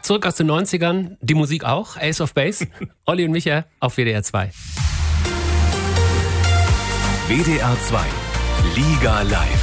Zurück aus den 90ern, die Musik auch, Ace of Base, Olli und Micha auf WDR 2. WDR 2, Liga Live.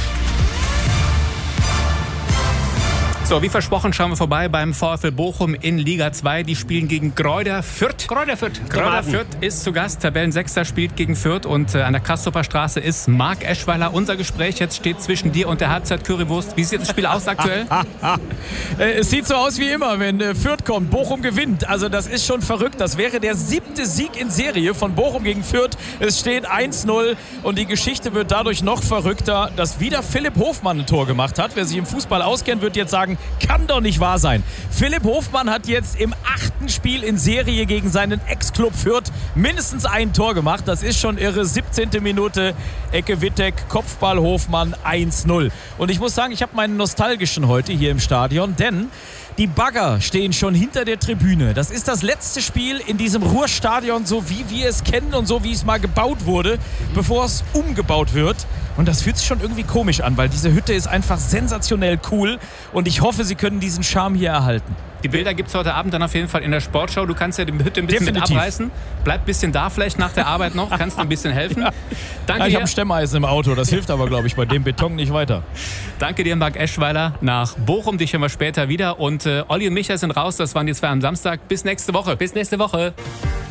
So, wie versprochen schauen wir vorbei beim VfL Bochum in Liga 2. Die spielen gegen Greuther Fürth. Greuther Fürth ist zu Gast. Tabellensechster spielt gegen Fürth. Und an der Kastrupper Straße ist Marc Eschweiler. Unser Gespräch jetzt steht zwischen dir und der Halbzeit-Currywurst. Wie sieht das Spiel aus aktuell? Es sieht so aus wie immer, wenn Fürth kommt. Bochum gewinnt. Also das ist schon verrückt. Das wäre der 7. Sieg in Serie von Bochum gegen Fürth. Es steht 1-0 und die Geschichte wird dadurch noch verrückter, dass wieder Philipp Hofmann ein Tor gemacht hat. Wer sich im Fußball auskennt, wird jetzt sagen, kann doch nicht wahr sein. Philipp Hofmann hat jetzt im 8. Spiel in Serie gegen seinen Ex-Club Fürth mindestens ein Tor gemacht. Das ist schon irre. 17. Minute, Ecke Wittek, Kopfball Hofmann, 1-0. Und ich muss sagen, ich habe meinen nostalgischen heute hier im Stadion, denn die Bagger stehen schon hinter der Tribüne. Das ist das letzte Spiel in diesem Ruhrstadion, so wie wir es kennen und so wie es mal gebaut wurde, bevor es umgebaut wird. Und das fühlt sich schon irgendwie komisch an, weil diese Hütte ist einfach sensationell cool. Und ich hoffe, sie können diesen Charme hier erhalten. Die Bilder gibt es heute Abend dann auf jeden Fall in der Sportschau. Du kannst ja die Hütte ein bisschen mit abreißen. Bleib ein bisschen da vielleicht nach der Arbeit noch. Kannst ein bisschen helfen. Danke ich dir. habe ein Stemmeisen im Auto. Das hilft aber, glaube ich, bei dem Beton nicht weiter. Danke dir, Marc Eschweiler, nach Bochum. Dich hören wir später wieder. Und Olli und Micha sind raus. Das waren die zwei am Samstag. Bis nächste Woche. Bis nächste Woche.